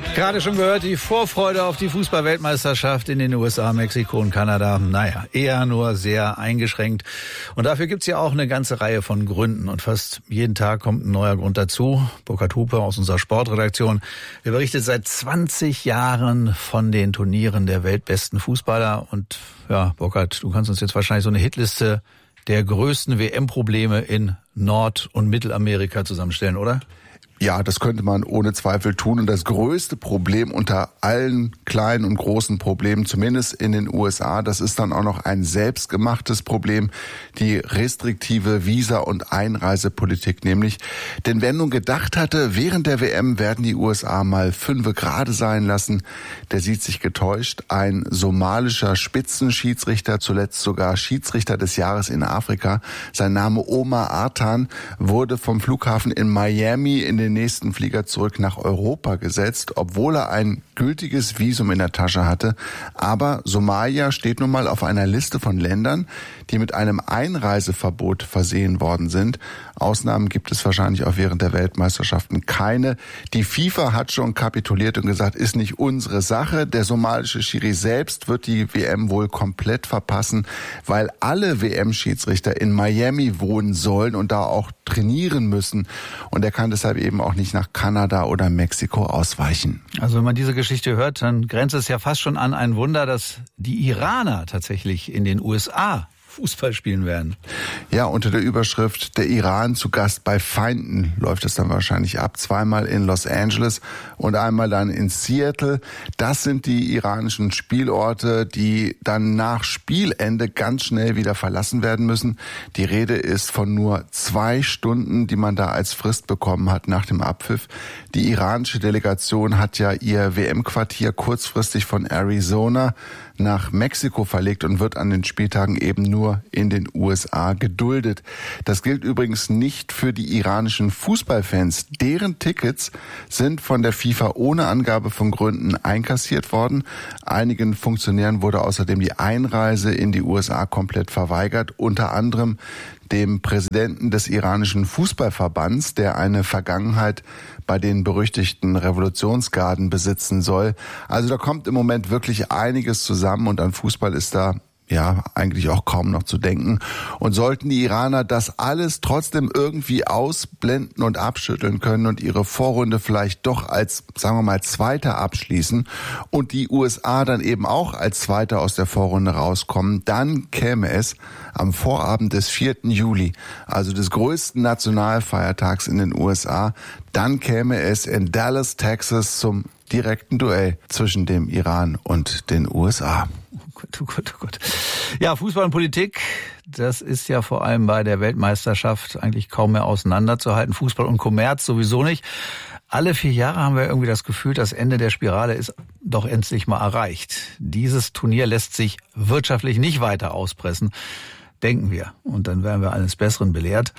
Gerade schon gehört, die Vorfreude auf die Fußball-Weltmeisterschaft in den USA, Mexiko und Kanada. Naja, eher nur sehr eingeschränkt. Und dafür gibt's ja auch eine ganze Reihe von Gründen. Und fast jeden Tag kommt ein neuer Grund dazu. Burkhard Hupe aus unserer Sportredaktion. Er berichtet seit 20 Jahren von den Turnieren der weltbesten Fußballer. Und ja, Burkhard, du kannst uns jetzt wahrscheinlich so eine Hitliste der größten WM-Probleme in Nord- und Mittelamerika zusammenstellen, oder? Ja, das könnte man ohne Zweifel tun. Und das größte Problem unter allen kleinen und großen Problemen, zumindest in den USA, das ist dann auch noch ein selbstgemachtes Problem, die restriktive Visa- und Einreisepolitik nämlich. Denn wer nun gedacht hatte, während der WM werden die USA mal 5 gerade sein lassen, der sieht sich getäuscht. Ein somalischer Spitzenschiedsrichter, zuletzt sogar Schiedsrichter des Jahres in Afrika, sein Name Omar Artan, wurde vom Flughafen in Miami in den nächsten Flieger zurück nach Europa gesetzt, obwohl er ein gültiges Visum in der Tasche hatte. Aber Somalia steht nun mal auf einer Liste von Ländern, die mit einem Einreiseverbot versehen worden sind. Ausnahmen gibt es wahrscheinlich auch während der Weltmeisterschaften keine. Die FIFA hat schon kapituliert und gesagt, ist nicht unsere Sache. Der somalische Schiri selbst wird die WM wohl komplett verpassen, weil alle WM-Schiedsrichter in Miami wohnen sollen und da auch trainieren müssen. Und er kann deshalb eben auch nicht nach Kanada oder Mexiko ausweichen. Also wenn man diese Geschichte hört, dann grenzt es ja fast schon an ein Wunder, dass die Iraner tatsächlich in den USA Fußball spielen werden. Ja, unter der Überschrift "Der Iran zu Gast bei Feinden" läuft es dann wahrscheinlich ab. 2-mal in Los Angeles und einmal dann in Seattle. Das sind die iranischen Spielorte, die dann nach Spielende ganz schnell wieder verlassen werden müssen. Die Rede ist von nur 2 Stunden, die man da als Frist bekommen hat nach dem Abpfiff. Die iranische Delegation hat ja ihr WM-Quartier kurzfristig von Arizona nach Mexiko verlegt und wird an den Spieltagen eben nur in den USA geduldet. Das gilt übrigens nicht für die iranischen Fußballfans. Deren Tickets sind von der FIFA ohne Angabe von Gründen einkassiert worden. Einigen Funktionären wurde außerdem die Einreise in die USA komplett verweigert, unter anderem dem Präsidenten des iranischen Fußballverbands, der eine Vergangenheit bei den berüchtigten Revolutionsgarden besitzen soll. Also da kommt im Moment wirklich einiges zusammen und an Fußball ist da ja eigentlich auch kaum noch zu denken. Und sollten die Iraner das alles trotzdem irgendwie ausblenden und abschütteln können und ihre Vorrunde vielleicht doch als, sagen wir mal, Zweiter abschließen und die USA dann eben auch als Zweiter aus der Vorrunde rauskommen, dann käme es am Vorabend des 4. Juli, also des größten Nationalfeiertags in den USA, dann käme es in Dallas, Texas zum direkten Duell zwischen dem Iran und den USA. Oh Gott, oh Gott. Ja, Fußball und Politik, das ist ja vor allem bei der Weltmeisterschaft eigentlich kaum mehr auseinanderzuhalten. Fußball und Kommerz sowieso nicht. Alle 4 Jahre haben wir irgendwie das Gefühl, das Ende der Spirale ist doch endlich mal erreicht. Dieses Turnier lässt sich wirtschaftlich nicht weiter auspressen, denken wir. Und dann werden wir eines Besseren belehrt.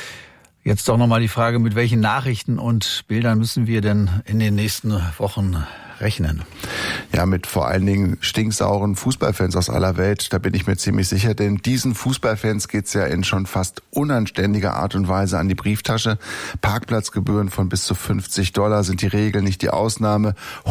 Jetzt doch nochmal die Frage, mit welchen Nachrichten und Bildern müssen wir denn in den nächsten Wochen rechnen? Ja, mit vor allen Dingen stinksauren Fußballfans aus aller Welt, da bin ich mir ziemlich sicher, denn diesen Fußballfans geht's ja in schon fast unanständiger Art und Weise an die Brieftasche. Parkplatzgebühren von bis zu $50 sind die Regel, nicht die Ausnahme.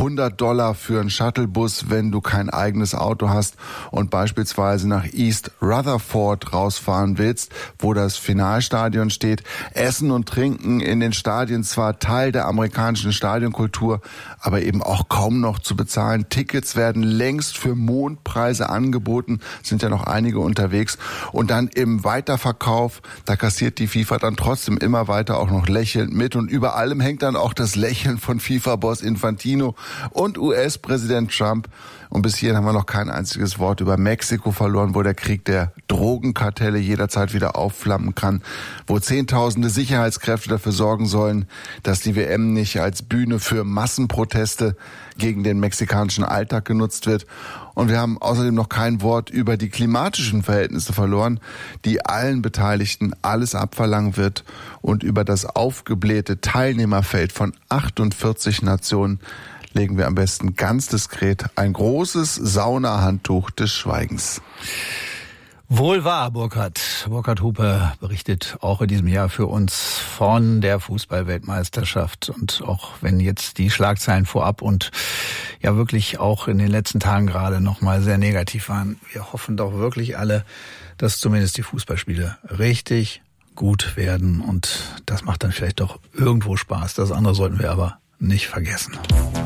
$100 für einen Shuttlebus, wenn du kein eigenes Auto hast und beispielsweise nach East Rutherford rausfahren willst, wo das Finalstadion steht. Essen und Trinken in den Stadien zwar Teil der amerikanischen Stadionkultur, aber eben auch kaum noch zu bezahlen. Tickets werden längst für Mondpreise angeboten, sind ja noch einige unterwegs. Und dann im Weiterverkauf, da kassiert die FIFA dann trotzdem immer weiter auch noch lächelnd mit. Und über allem hängt dann auch das Lächeln von FIFA-Boss Infantino und US-Präsident Trump. Und bis hierhin haben wir noch kein einziges Wort über Mexiko verloren, wo der Krieg der Drogenkartelle jederzeit wieder aufflammen kann, wo Zehntausende Sicherheitskräfte dafür sorgen sollen, dass die WM nicht als Bühne für Massenproteste gegen den mexikanischen Alltag genutzt wird. Und wir haben außerdem noch kein Wort über die klimatischen Verhältnisse verloren, die allen Beteiligten alles abverlangen wird, und über das aufgeblähte Teilnehmerfeld von 48 Nationen legen wir am besten ganz diskret ein großes Saunahandtuch des Schweigens. Wohl wahr, Burkhard. Burkhard Hupe berichtet auch in diesem Jahr für uns von der Fußball-Weltmeisterschaft. Und auch wenn jetzt die Schlagzeilen vorab und ja wirklich auch in den letzten Tagen gerade nochmal sehr negativ waren, wir hoffen doch wirklich alle, dass zumindest die Fußballspiele richtig gut werden. Und das macht dann vielleicht doch irgendwo Spaß. Das andere sollten wir aber nicht vergessen.